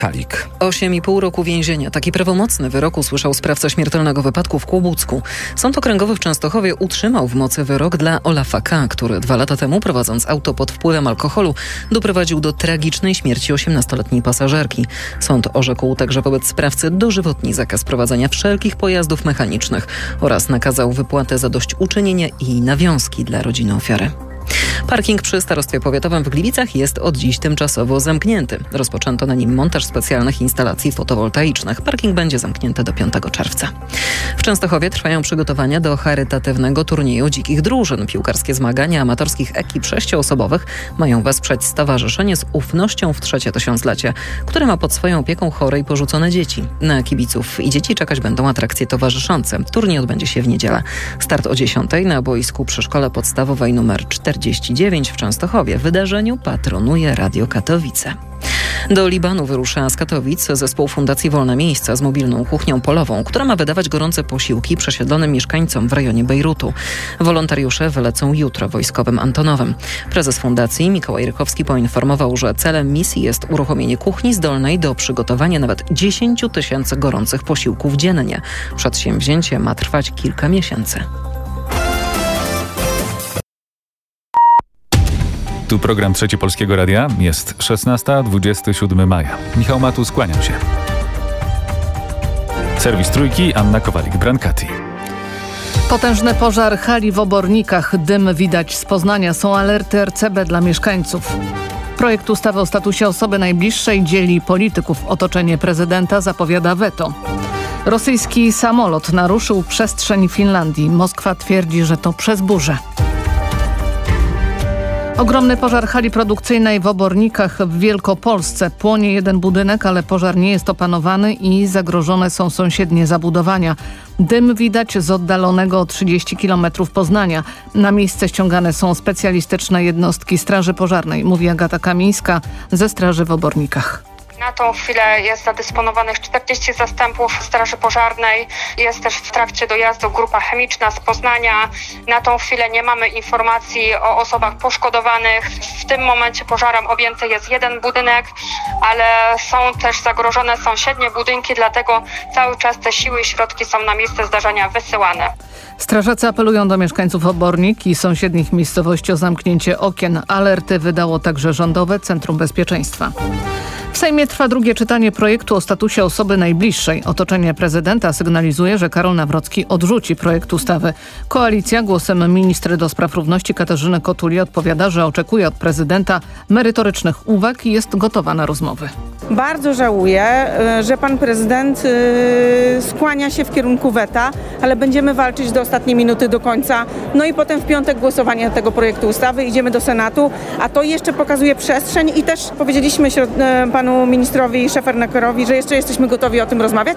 Kalik. 8,5 roku więzienia. Taki prawomocny wyrok usłyszał sprawca śmiertelnego wypadku w Kłobucku. Sąd okręgowy w Częstochowie utrzymał w mocy wyrok dla Olafa K., który 2 lata temu, prowadząc auto pod wpływem alkoholu, doprowadził do tragicznej śmierci 18-letniej pasażerki. Sąd orzekł także wobec sprawcy dożywotni zakaz prowadzenia wszelkich pojazdów mechanicznych oraz nakazał wypłatę zadośćuczynienia i nawiązki dla rodziny ofiary. Parking przy Starostwie Powiatowym w Gliwicach jest od dziś tymczasowo zamknięty. Rozpoczęto na nim montaż specjalnych instalacji fotowoltaicznych. Parking będzie zamknięty do 5 czerwca. W Częstochowie trwają przygotowania do charytatywnego turnieju dzikich drużyn. Piłkarskie zmagania amatorskich ekip 6-osobowych mają wesprzeć stowarzyszenie z ufnością w 3. tysiąclecie, które ma pod swoją opieką chore i porzucone dzieci. Na kibiców i dzieci czekać będą atrakcje towarzyszące. Turniej odbędzie się w niedzielę. Start o 10 na boisku przy Szkole Podstawowej nr 49 w Częstochowie. Wydarzeniu patronuje Radio Katowice. Do Libanu wyrusza z Katowic zespół Fundacji Wolne Miejsca z mobilną kuchnią polową, która ma wydawać gorące posiłki przesiedlonym mieszkańcom w rejonie Bejrutu. Wolontariusze wylecą jutro wojskowym Antonowem. Prezes fundacji Mikołaj Rykowski poinformował, że celem misji jest uruchomienie kuchni zdolnej do przygotowania nawet 10 000 gorących posiłków dziennie. Przedsięwzięcie ma trwać kilka miesięcy. Tu program Trzeci Polskiego Radia. Jest 16:27 maja. Michał Matus, kłaniam się. Serwis Trójki, Anna Kowalik-Brankati. Potężny pożar hali w Obornikach. Dym widać z Poznania. Są alerty RCB dla mieszkańców. Projekt ustawy o statusie osoby najbliższej dzieli polityków. Otoczenie prezydenta zapowiada weto. Rosyjski samolot naruszył przestrzeń Finlandii. Moskwa twierdzi, że to przez burzę. Ogromny pożar hali produkcyjnej w Obornikach w Wielkopolsce. Płonie jeden budynek, ale pożar nie jest opanowany i zagrożone są sąsiednie zabudowania. Dym widać z oddalonego o 30 km Poznania. Na miejsce ściągane są specjalistyczne jednostki Straży Pożarnej, mówi Agata Kamińska ze Straży w Obornikach. Na tą chwilę jest zadysponowanych 40 zastępów Straży Pożarnej. Jest też w trakcie dojazdu grupa chemiczna z Poznania. Na tą chwilę nie mamy informacji o osobach poszkodowanych. W tym momencie pożarem objęty jest jeden budynek, ale są też zagrożone sąsiednie budynki, dlatego cały czas te siły i środki są na miejsce zdarzenia wysyłane. Strażacy apelują do mieszkańców Obornik i sąsiednich miejscowości o zamknięcie okien. Alerty wydało także Rządowe Centrum Bezpieczeństwa. W Sejmie trwa drugie czytanie projektu o statusie osoby najbliższej. Otoczenie prezydenta sygnalizuje, że Karol Nawrocki odrzuci projekt ustawy. Koalicja głosem ministry do spraw równości Katarzyny Kotuli odpowiada, że oczekuje od prezydenta merytorycznych uwag i jest gotowa na rozmowy. Bardzo żałuję, że pan prezydent skłania się w kierunku weta, ale będziemy walczyć do ostatniej minuty, do końca. No i potem w piątek głosowanie tego projektu ustawy. Idziemy do Senatu, a to jeszcze pokazuje przestrzeń i też powiedzieliśmy panu ministrowi Szefernakerowi, że jeszcze jesteśmy gotowi o tym rozmawiać,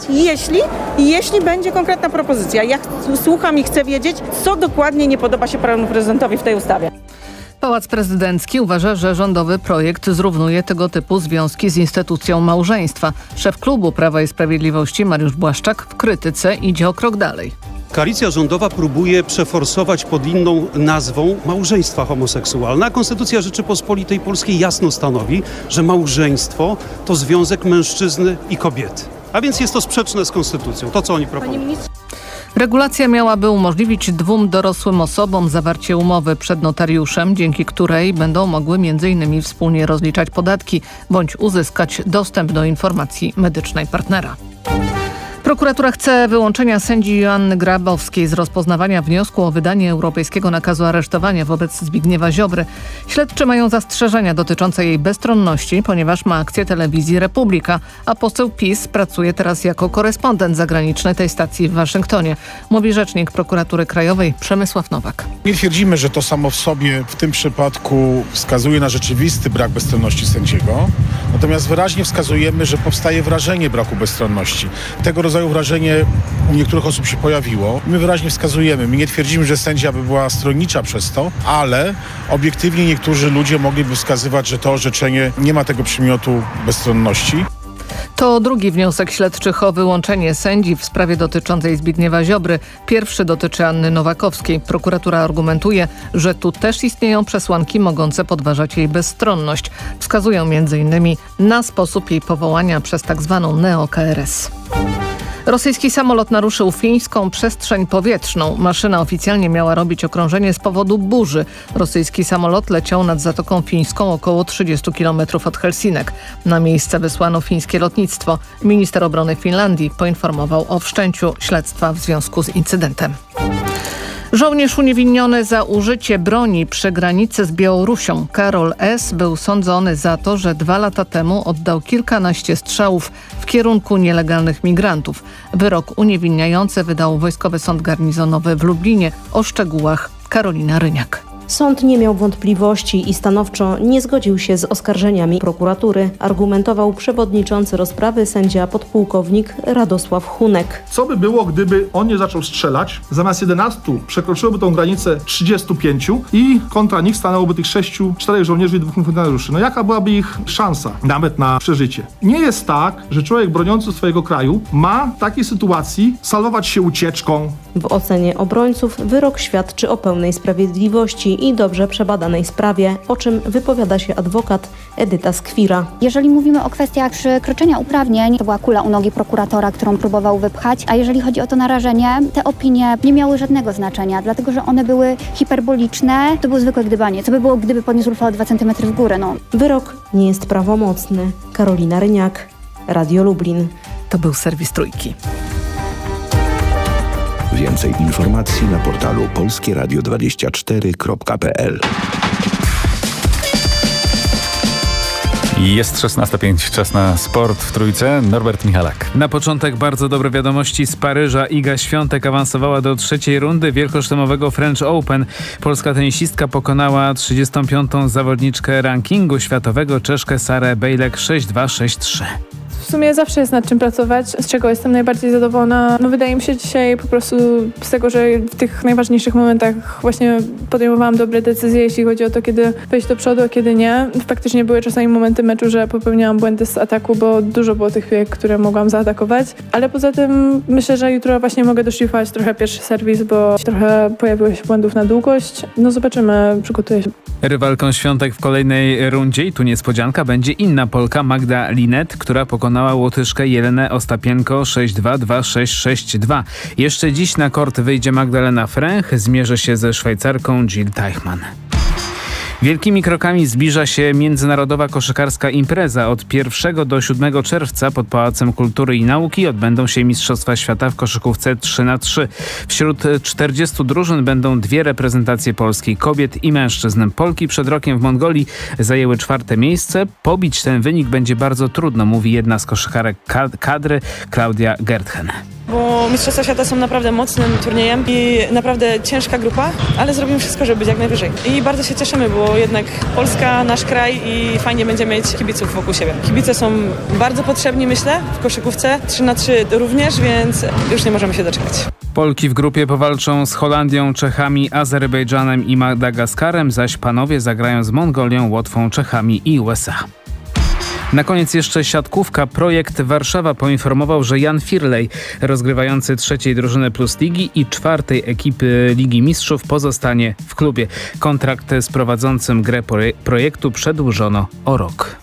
jeśli będzie konkretna propozycja. Ja słucham i chcę wiedzieć, co dokładnie nie podoba się panu prezydentowi w tej ustawie. Pałac Prezydencki uważa, że rządowy projekt zrównuje tego typu związki z instytucją małżeństwa. Szef klubu Prawa i Sprawiedliwości Mariusz Błaszczak w krytyce idzie o krok dalej. Koalicja rządowa próbuje przeforsować pod inną nazwą małżeństwa homoseksualne, a Konstytucja Rzeczypospolitej Polskiej jasno stanowi, że małżeństwo to związek mężczyzny i kobiety. A więc jest to sprzeczne z Konstytucją, to co oni proponują. Regulacja miałaby umożliwić 2 dorosłym osobom zawarcie umowy przed notariuszem, dzięki której będą mogły m.in. wspólnie rozliczać podatki bądź uzyskać dostęp do informacji medycznej partnera. Prokuratura chce wyłączenia sędzi Joanny Grabowskiej z rozpoznawania wniosku o wydanie europejskiego nakazu aresztowania wobec Zbigniewa Ziobry. Śledczy mają zastrzeżenia dotyczące jej bezstronności, ponieważ ma akcję telewizji Republika, a poseł PiS pracuje teraz jako korespondent zagraniczny tej stacji w Waszyngtonie, mówi rzecznik Prokuratury Krajowej Przemysław Nowak. Nie twierdzimy, że to samo w sobie w tym przypadku wskazuje na rzeczywisty brak bezstronności sędziego, natomiast wyraźnie wskazujemy, że powstaje wrażenie braku bezstronności. Tego rodzaju wrażenie u niektórych osób się pojawiło. My wyraźnie wskazujemy, my nie twierdzimy, że sędzia by była stronnicza przez to, ale obiektywnie niektórzy ludzie mogliby wskazywać, że to orzeczenie nie ma tego przymiotu bezstronności. To drugi wniosek śledczych o wyłączenie sędzi w sprawie dotyczącej Zbigniewa Ziobry. Pierwszy dotyczy Anny Nowakowskiej. Prokuratura argumentuje, że tu też istnieją przesłanki mogące podważać jej bezstronność. Wskazują m.in. na sposób jej powołania przez tzw. neo-KRS. Rosyjski samolot naruszył fińską przestrzeń powietrzną. Maszyna oficjalnie miała robić okrążenie z powodu burzy. Rosyjski samolot leciał nad Zatoką Fińską około 30 km od Helsinek. Na miejsce wysłano fińskie lotnictwo. Minister obrony Finlandii poinformował o wszczęciu śledztwa w związku z incydentem. Żołnierz uniewinniony za użycie broni przy granicy z Białorusią, Karol S., był sądzony za to, że 2 lata temu oddał kilkanaście strzałów w kierunku nielegalnych migrantów. Wyrok uniewinniający wydał Wojskowy Sąd Garnizonowy w Lublinie. O szczegółach Karolina Ryniak. Sąd nie miał wątpliwości i stanowczo nie zgodził się z oskarżeniami prokuratury, argumentował przewodniczący rozprawy sędzia podpułkownik Radosław Hunek. Co by było, gdyby on nie zaczął strzelać? Zamiast 11 przekroczyłoby tą granicę 35 i kontra nich stanęłoby tych 4 żołnierzy i 2 funkcjonariuszy. No jaka byłaby ich szansa nawet na przeżycie? Nie jest tak, że człowiek broniący swojego kraju ma w takiej sytuacji salować się ucieczką. W ocenie obrońców wyrok świadczy o pełnej sprawiedliwości i dobrze przebadanej sprawie, o czym wypowiada się adwokat Edyta Skwira. Jeżeli mówimy o kwestiach przekroczenia uprawnień, to była kula u nogi prokuratora, którą próbował wypchać, a jeżeli chodzi o to narażenie, te opinie nie miały żadnego znaczenia, dlatego że one były hiperboliczne, to było zwykłe gdybanie. Co by było, gdyby podniósł rufę o 2 cm w górę? Wyrok nie jest prawomocny. Karolina Ryniak, Radio Lublin. To był serwis Trójki. Więcej informacji na portalu polskieradio24.pl. Jest 16:05, czas na sport w Trójce. Norbert Michalak. Na początek bardzo dobre wiadomości z Paryża. Iga Świątek awansowała do 3. rundy wielkoszlemowego French Open. Polska tenisistka pokonała 35. zawodniczkę rankingu światowego, Czeszkę Sarę Bejlek 6-2, 6-3. W sumie zawsze jest nad czym pracować, z czego jestem najbardziej zadowolona. Wydaje mi się dzisiaj po prostu z tego, że w tych najważniejszych momentach właśnie podejmowałam dobre decyzje, jeśli chodzi o to, kiedy wejść do przodu, a kiedy nie. Faktycznie były czasami momenty meczu, że popełniałam błędy z ataku, bo dużo było tych piłek, które mogłam zaatakować. Ale poza tym myślę, że jutro właśnie mogę doszlifować trochę pierwszy serwis, bo trochę pojawiło się błędów na długość. Zobaczymy, przygotuję się. Rywalką Świątek w kolejnej rundzie, i tu niespodzianka, będzie inna Polka, Magda Linet, która pokonała Łotyszkę Jelenę Ostapienko 6-2, 2-6, 6-2. Jeszcze dziś na kort wyjdzie Magdalena Fręch, zmierzy się ze Szwajcarką Jill Teichmann. Wielkimi krokami zbliża się międzynarodowa koszykarska impreza. Od 1 do 7 czerwca pod Pałacem Kultury i Nauki odbędą się Mistrzostwa Świata w koszykówce 3x3. Wśród 40 drużyn będą 2 reprezentacje Polski, kobiet i mężczyzn. Polki przed rokiem w Mongolii zajęły 4. miejsce. Pobić ten wynik będzie bardzo trudno, mówi jedna z koszykarek kadry, Klaudia Gertchen. Bo Mistrzostwa Świata są naprawdę mocnym turniejem i naprawdę ciężka grupa, ale zrobimy wszystko, żeby być jak najwyżej. I bardzo się cieszymy, bo jednak Polska, nasz kraj i fajnie będzie mieć kibiców wokół siebie. Kibice są bardzo potrzebni, myślę, w koszykówce. 3x3 również, więc już nie możemy się doczekać. Polki w grupie powalczą z Holandią, Czechami, Azerbejdżanem i Madagaskarem, zaś panowie zagrają z Mongolią, Łotwą, Czechami i USA. Na koniec jeszcze siatkówka. Projekt Warszawa poinformował, że Jan Firlej, rozgrywający 3. drużyny Plus Ligi i 4. ekipy Ligi Mistrzów, pozostanie w klubie. Kontrakt z prowadzącym grę projektu przedłużono o rok.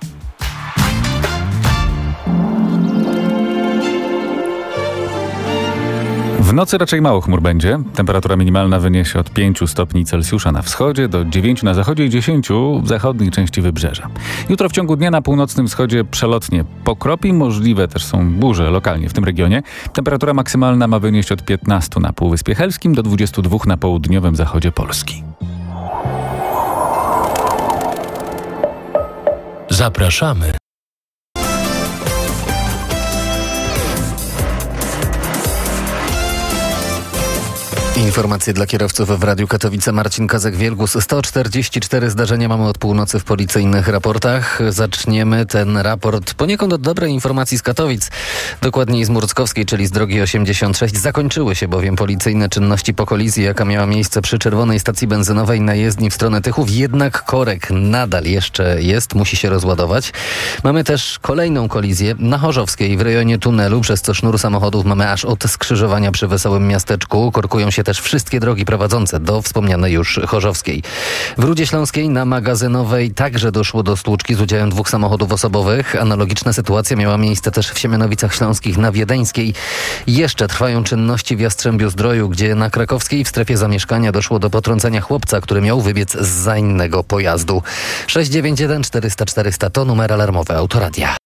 W nocy raczej mało chmur będzie. Temperatura minimalna wyniesie od 5 stopni Celsjusza na wschodzie do 9 na zachodzie i 10 w zachodniej części wybrzeża. Jutro w ciągu dnia na północnym wschodzie przelotnie pokropi. Możliwe też są burze lokalnie w tym regionie. Temperatura maksymalna ma wynieść od 15 na Półwyspie Helskim do 22 na południowym zachodzie Polski. Zapraszamy. Informacje dla kierowców w Radiu Katowice. Marcin Kazek-Wielgus. 144 zdarzenia mamy od północy w policyjnych raportach. Zaczniemy ten raport poniekąd od dobrej informacji z Katowic. Dokładniej z Murckowskiej, czyli z drogi 86. Zakończyły się bowiem policyjne czynności po kolizji, jaka miała miejsce przy czerwonej stacji benzynowej na jezdni w stronę Tychów. Jednak korek nadal jeszcze jest, musi się rozładować. Mamy też kolejną kolizję na Chorzowskiej w rejonie tunelu, przez co sznur samochodów mamy aż od skrzyżowania przy Wesołym Miasteczku. Korkują się też wszystkie drogi prowadzące do wspomnianej już Chorzowskiej. W Rudzie Śląskiej na Magazynowej także doszło do stłuczki z udziałem 2 samochodów osobowych. Analogiczna sytuacja miała miejsce też w Siemianowicach Śląskich na Wiedeńskiej. Jeszcze trwają czynności w Jastrzębiu-Zdroju, gdzie na Krakowskiej w strefie zamieszkania doszło do potrącenia chłopca, który miał wybiec zza innego pojazdu. 691 400 400 to numer alarmowy Autoradia.